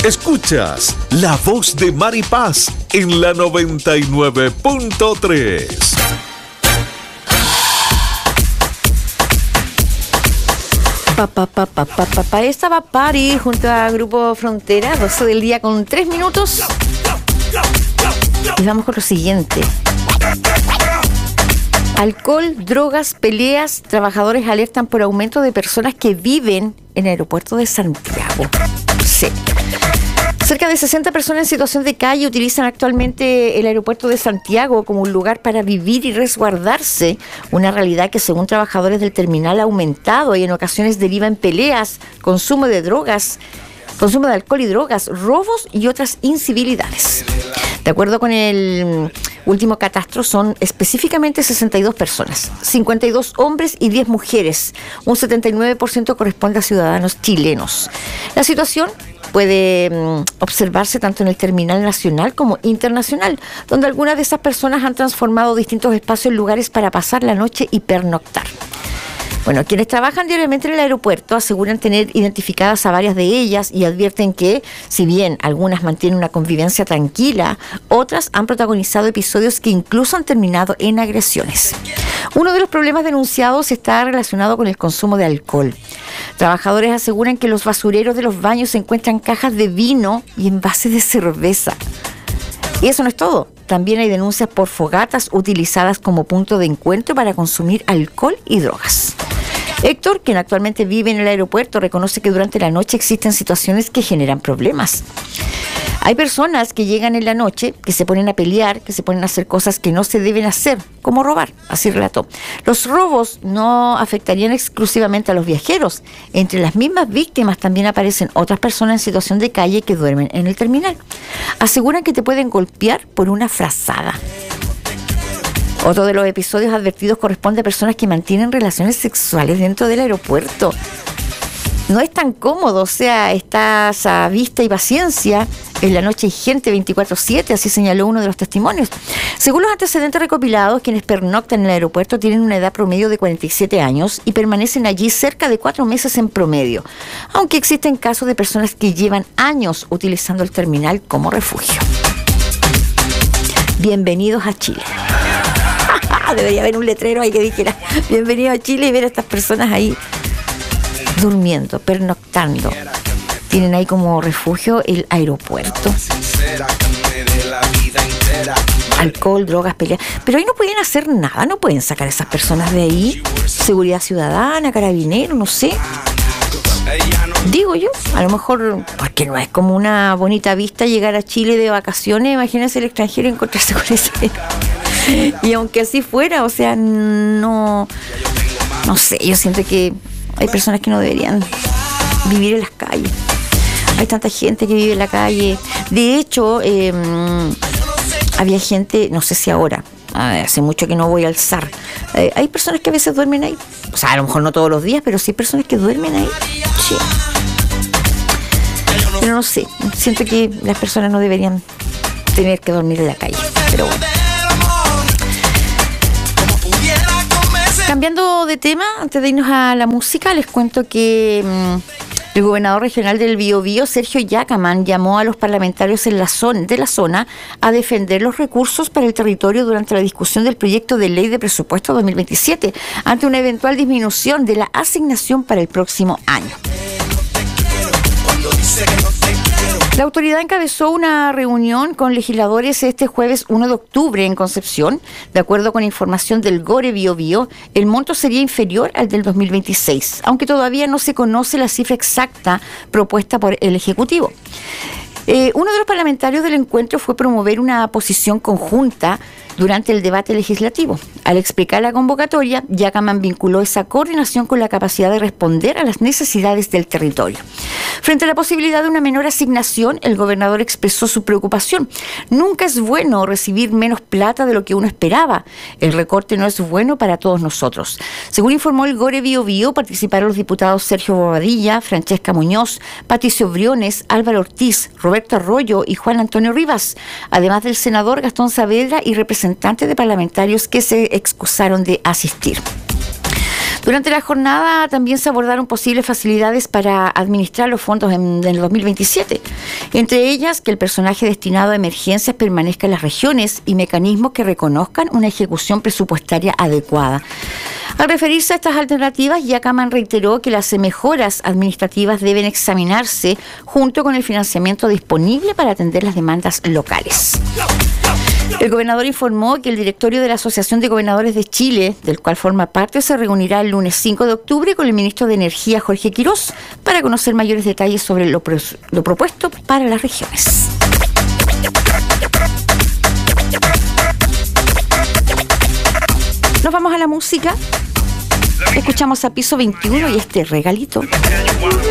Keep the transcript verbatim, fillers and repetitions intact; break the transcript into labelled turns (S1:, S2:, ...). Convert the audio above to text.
S1: Escuchas La Voz de Maripaz en la noventa y nueve punto tres.
S2: Pa, pa, pa, pa, pa, pa, pa. Estaba Pari junto a Grupo Frontera, doce del día con tres minutos. Y vamos con lo siguiente. Alcohol, drogas, peleas. Trabajadores alertan por aumento de personas que viven en el aeropuerto de Santiago. Sí. Cerca de sesenta personas en situación de calle utilizan actualmente el aeropuerto de Santiago como un lugar para vivir y resguardarse. Una realidad que, según trabajadores del terminal, ha aumentado y en ocasiones deriva en peleas, consumo de drogas, consumo de alcohol y drogas, robos y otras incivilidades. De acuerdo con el último catastro, son específicamente sesenta y dos personas, cincuenta y dos hombres y diez mujeres. Un setenta y nueve por ciento corresponde a ciudadanos chilenos. La situación puede um, observarse tanto en el terminal nacional como internacional, donde algunas de esas personas han transformado distintos espacios en lugares para pasar la noche y pernoctar. Bueno, quienes trabajan diariamente en el aeropuerto aseguran tener identificadas a varias de ellas y advierten que, si bien algunas mantienen una convivencia tranquila, otras han protagonizado episodios que incluso han terminado en agresiones. Uno de los problemas denunciados está relacionado con el consumo de alcohol. Trabajadores aseguran que en los basureros de los baños se encuentran cajas de vino y envases de cerveza. Y eso no es todo. También hay denuncias por fogatas utilizadas como punto de encuentro para consumir alcohol y drogas. Héctor, quien actualmente vive en el aeropuerto, reconoce que durante la noche existen situaciones que generan problemas. Hay personas que llegan en la noche, que se ponen a pelear, que se ponen a hacer cosas que no se deben hacer, como robar, así relató. Los robos no afectarían exclusivamente a los viajeros. Entre las mismas víctimas también aparecen otras personas en situación de calle que duermen en el terminal. Aseguran que te pueden golpear por una frazada. Otro de los episodios advertidos corresponde a personas que mantienen relaciones sexuales dentro del aeropuerto. No es tan cómodo, o sea, estás a vista y paciencia. En la noche hay gente veinticuatro siete, así señaló uno de los testimonios. Según los antecedentes recopilados, quienes pernoctan en el aeropuerto tienen una edad promedio de cuarenta y siete años y permanecen allí cerca de cuatro meses en promedio, aunque existen casos de personas que llevan años utilizando el terminal como refugio. Bienvenidos a Chile. Debería haber un letrero ahí que dijera bienvenido a Chile y ver a estas personas ahí durmiendo, pernoctando. Tienen ahí como refugio el aeropuerto. Alcohol, drogas, peleas. Pero ahí no pueden hacer nada, no pueden sacar a esas personas de ahí. Seguridad ciudadana, carabineros, no sé. Digo yo, a lo mejor, porque no es como una bonita vista llegar a Chile de vacaciones. Imagínense el extranjero encontrarse con ese. Y aunque así fuera, o sea, no, no sé, yo siento que hay personas que no deberían vivir en las calles. Hay tanta gente que vive en la calle. De hecho, eh, había gente, no sé si ahora, hace mucho que no voy al S A R. Eh, hay personas que a veces duermen ahí. O sea, a lo mejor no todos los días, pero sí hay personas que duermen ahí. Sí. Pero no sé, siento que las personas no deberían tener que dormir en la calle. Pero bueno. Cambiando de tema, antes de irnos a la música, les cuento que mmm, el gobernador regional del Biobío, Sergio Yacaman, llamó a los parlamentarios en la zona, de la zona a defender los recursos para el territorio durante la discusión del proyecto de ley de presupuesto dos mil veintisiete, ante una eventual disminución de la asignación para el próximo año. La autoridad encabezó una reunión con legisladores este jueves uno de octubre en Concepción. De acuerdo con información del Gore Biobío, el monto sería inferior al del dos mil veintiséis, aunque todavía no se conoce la cifra exacta propuesta por el Ejecutivo. Eh, uno de los parlamentarios del encuentro fue promover una posición conjunta durante el debate legislativo. Al explicar la convocatoria, Yacaman vinculó esa coordinación con la capacidad de responder a las necesidades del territorio. Frente a la posibilidad de una menor asignación, el gobernador expresó su preocupación. Nunca es bueno recibir menos plata de lo que uno esperaba. El recorte no es bueno para todos nosotros. Según informó el Gore Biobío, participaron los diputados Sergio Bobadilla, Francesca Muñoz, Patricio Briones, Álvaro Ortiz, Roberto Arroyo y Juan Antonio Rivas, además del senador Gastón Saavedra y representantes de parlamentarios que se excusaron de asistir. Durante la jornada también se abordaron posibles facilidades para administrar los fondos en, en el dos mil veintisiete. Entre ellas, que el personaje destinado a emergencias permanezca en las regiones y mecanismos que reconozcan una ejecución presupuestaria adecuada. Al referirse a estas alternativas, Yacaman reiteró que las mejoras administrativas deben examinarse junto con el financiamiento disponible para atender las demandas locales. El gobernador informó que el directorio de la Asociación de Gobernadores de Chile, del cual forma parte, se reunirá el lunes cinco de octubre con el ministro de Energía, Jorge Quirós, para conocer mayores detalles sobre lo, pro- lo propuesto para las regiones. Nos vamos a la música. Escuchamos a Piso veintiuno y este regalito.